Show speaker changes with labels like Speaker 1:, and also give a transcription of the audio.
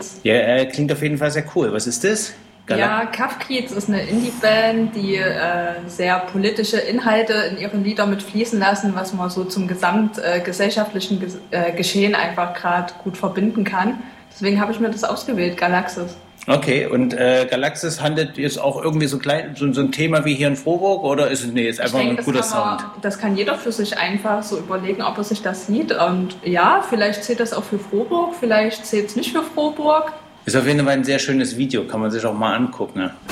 Speaker 1: Ja, klingt auf jeden Fall sehr cool. Was ist das?
Speaker 2: Ja, Kafkiez ist eine Indie-Band, die sehr politische Inhalte in ihre Lieder mit fließen lassen, was man so zum gesamtgesellschaftlichen Geschehen einfach gerade gut verbinden kann. Deswegen habe ich mir das ausgewählt, Galaxis.
Speaker 1: Okay, und Galaxis handelt jetzt auch irgendwie so ein Thema wie hier in Frohburg oder ist es nee, ist
Speaker 2: Ich
Speaker 1: einfach
Speaker 2: denke,
Speaker 1: ein guter Sound?
Speaker 2: das kann jeder für sich einfach so überlegen, ob er sich das sieht. Und ja, vielleicht zählt das auch für Frohburg, vielleicht zählt es nicht für Frohburg.
Speaker 1: Ist auf jeden Fall ein sehr schönes Video, kann man sich auch mal angucken. Ne?